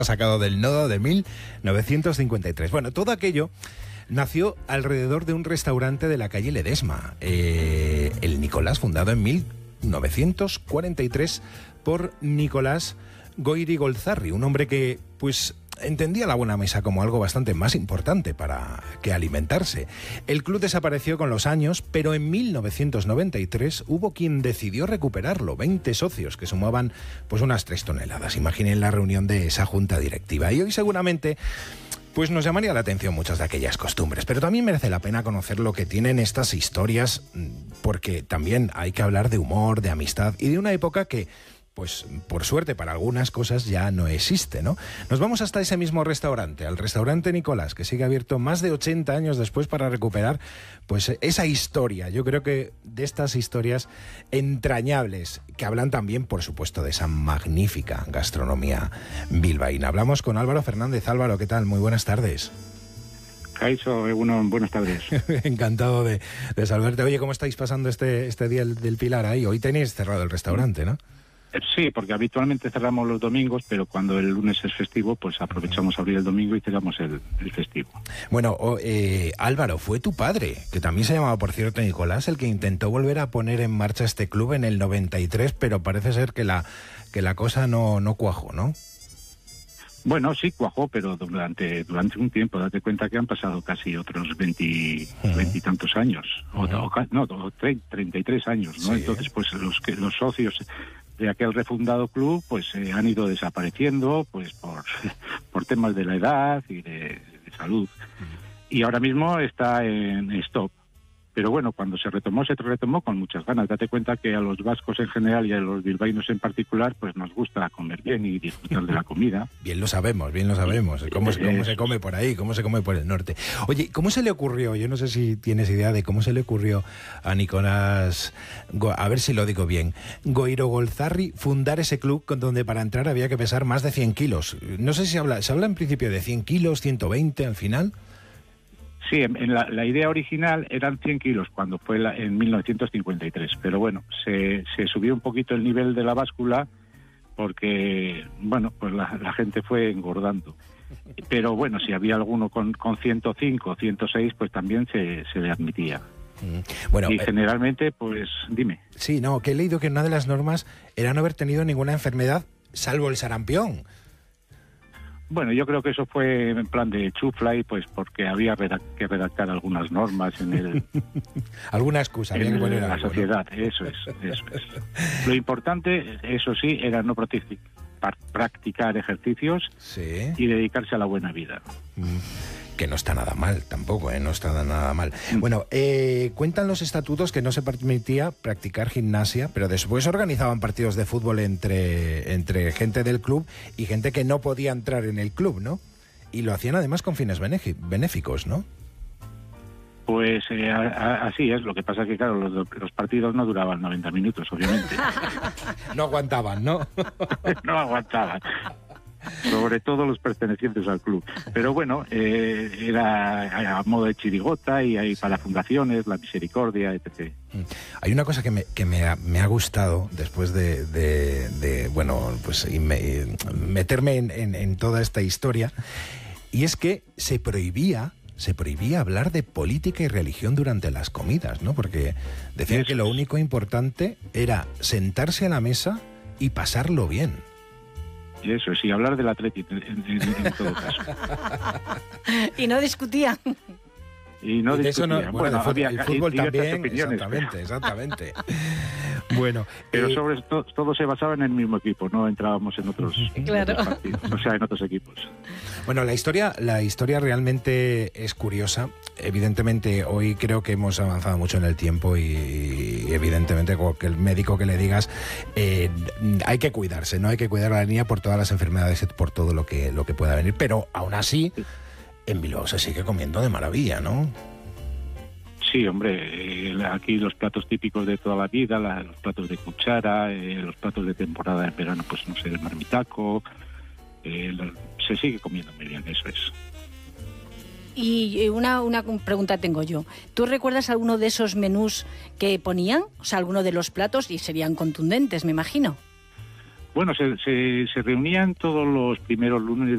sacado del nodo de 1953. Bueno, todo aquello nació alrededor de un restaurante de la calle Ledesma, el Nicolás, fundado en 1943 por Nicolás Goirigolzarri, un hombre que, pues, entendía la buena mesa como algo bastante más importante para que alimentarse. El club desapareció con los años, pero en 1993 hubo quien decidió recuperarlo, 20 socios que sumaban pues unas 3 toneladas. Imaginen la reunión de esa junta directiva. Y hoy seguramente pues nos llamaría la atención muchas de aquellas costumbres, pero también merece la pena conocer lo que tienen estas historias, porque también hay que hablar de humor, de amistad y de una época que, pues por suerte para algunas cosas ya no existe, ¿no? Nos vamos hasta ese mismo restaurante, al restaurante Nicolás, que sigue abierto más de 80 años después para recuperar pues esa historia. Yo creo que de estas historias entrañables, que hablan también, por supuesto, de esa magnífica gastronomía bilbaína. Hablamos con Álvaro Fernández. Álvaro, ¿qué tal? Muy buenas tardes. Kaixo, buenas tardes. Encantado de saludarte. Oye, ¿cómo estáis pasando este día del Pilar ahí? Hoy tenéis cerrado el restaurante, ¿no? Sí, porque habitualmente cerramos los domingos, pero cuando el lunes es festivo, pues aprovechamos a abrir el domingo y cerramos el festivo. Bueno, Álvaro, fue tu padre, que también se llamaba, por cierto, Nicolás, el que intentó volver a poner en marcha este club en el 93, pero parece ser que la cosa no cuajó, ¿no? Bueno, sí cuajó, pero durante un tiempo. Date cuenta que han pasado casi otros 20 y tantos años, o 33 años, ¿no? Sí. Entonces, pues los socios de aquel refundado club pues han ido desapareciendo pues por temas de la edad y de salud. Y ahora mismo está en stop. Pero bueno, cuando se retomó con muchas ganas. Date cuenta que a los vascos en general y a los bilbaínos en particular pues nos gusta comer bien y disfrutar de la comida. Bien lo sabemos. ¿Cómo se come por ahí? ¿Cómo se come por el norte? Oye, ¿cómo se le ocurrió? Yo no sé si tienes idea de cómo se le ocurrió a Nicolás, a ver si lo digo bien, Goirigolzarri, fundar ese club donde para entrar había que pesar más de 100 kilos. No sé si se habla en principio de 100 kilos, 120 al final. Sí, en la idea original eran 100 kilos cuando fue en 1953, pero bueno, se subió un poquito el nivel de la báscula porque, bueno, pues la gente fue engordando. Pero bueno, si había alguno con 105 o 106, pues también se le admitía. Bueno, y generalmente, pues, dime. Sí, no, que he leído que una de las normas era no haber tenido ninguna enfermedad, salvo el sarampión. Bueno, yo creo que eso fue en plan de chufla y pues porque había que redactar algunas normas en el... Alguna excusa, había que poner la algo, sociedad, ¿no? Eso es. Lo importante, eso sí, era no practicar ejercicios, sí, y dedicarse a la buena vida. Que no está nada mal tampoco, no está nada mal. Bueno, cuentan los estatutos que no se permitía practicar gimnasia, pero después organizaban partidos de fútbol entre gente del club y gente que no podía entrar en el club, ¿no? Y lo hacían además con fines benéficos, ¿no? Pues así es, lo que pasa es que claro, los partidos no duraban 90 minutos, obviamente. No aguantaban, ¿no? No aguantaban. Sobre todo los pertenecientes al club. Pero bueno, era a modo de chirigota y hay para fundaciones, la Misericordia, etc. Hay una cosa que me ha gustado después de bueno, pues meterme en toda esta historia, y es que se prohibía hablar de política y religión durante las comidas, ¿no? Porque decían que lo único importante era sentarse a la mesa y pasarlo bien. Y eso, sí, hablar del Atleti en todo caso. Y no discutían. Y no discutían. Bueno, el fútbol también, opiniones, exactamente. Bueno, pero sobre todo se basaba en el mismo equipo, no entrábamos en otros, claro, otros partidos, o sea, en otros equipos. Bueno, la historia realmente es curiosa. Evidentemente, hoy creo que hemos avanzado mucho en el tiempo y evidentemente, el médico que le digas, hay que cuidarse, ¿no? Hay que cuidar a la niña por todas las enfermedades y por todo lo que pueda venir. Pero aún así, en Bilbao se sigue comiendo de maravilla, ¿no? Sí, hombre, aquí los platos típicos de toda la vida, los platos de cuchara, los platos de temporada en verano, pues no sé, el marmitaco, se sigue comiendo muy bien, eso es. Y una pregunta tengo yo. ¿Tú recuerdas alguno de esos menús que ponían? O sea, alguno de los platos, y serían contundentes, me imagino. Bueno, se reunían todos los primeros lunes